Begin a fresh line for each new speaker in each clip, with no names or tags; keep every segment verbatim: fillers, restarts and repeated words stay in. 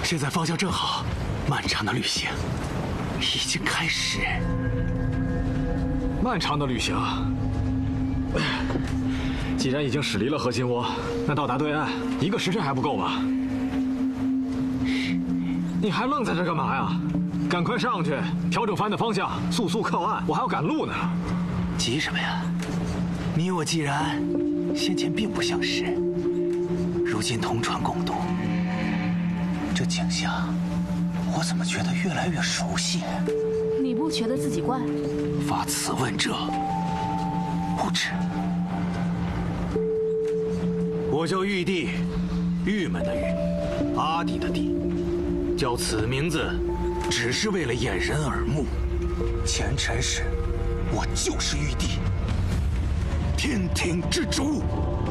现在方向正好，漫长的旅行已经开始。
漫长的旅行，既然已经驶离了核心窝，那到达对岸一个时辰还不够吧？你还愣在这干嘛呀？赶快上去，调整帆的方向，速速靠岸，我还要赶路呢。
急什么呀？你我既然先前并不相识，如今同船共度，这景象我怎么觉得越来越熟悉？
你不觉得自己怪？
发此问者，不知。我叫玉帝，郁闷的郁，阿弟的弟，叫此名字只是为了掩人耳目。前尘时，我就是玉帝，天庭之主。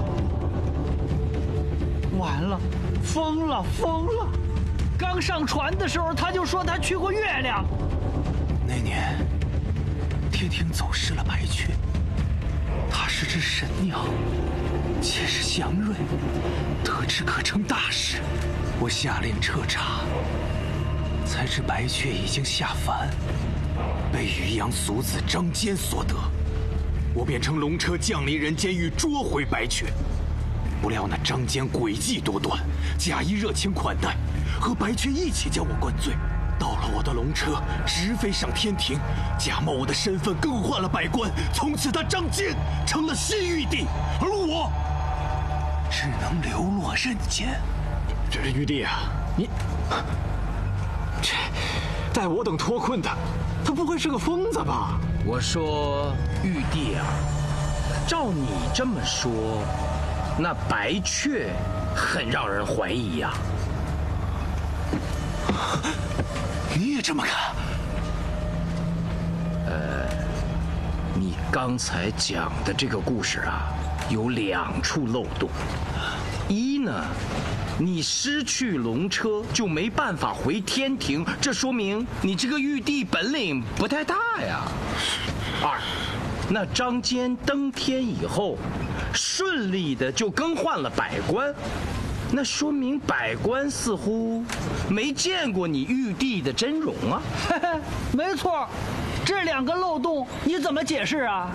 完了，疯了，疯了！刚上船的时候，他就说他去过月亮。
那年，天庭走失了白雀，它是只神鸟，且是祥瑞，得知可成大事。我下令彻查，才知白雀已经下凡，被渔阳俗子张坚所得。我便乘龙车降临人间，欲捉回白雀。不料那张坚诡计多端，假意热情款待，和白雀一起将我灌醉。到了我的龙车，直飞上天庭，假冒我的身份更换了百官。从此他张坚成了新玉帝，而我只能流落人间。
这玉帝啊，你这待我等脱困的，他不会是个疯子吧？
我说玉帝啊，照你这么说，那白雀很让人怀疑呀、
啊。你也这么看？
呃，你刚才讲的这个故事啊，有两处漏洞。一呢，你失去龙车就没办法回天庭，这说明你这个玉帝本领不太大呀。二，那张坚登天以后，顺利的就更换了百官。那说明百官似乎没见过你玉帝的真容啊！
没错，这两个漏洞你怎么解释啊？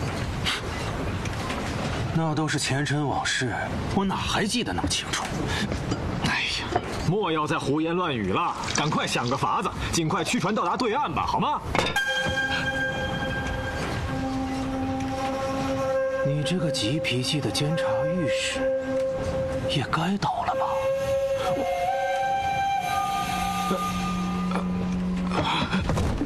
那都是前尘往事，我哪还记得那么清楚？
哎呀，莫要再胡言乱语了，赶快想个法子，尽快驱船到达对岸吧，好吗？
你这个急脾气的监察御史也该倒了吧？我、呃呃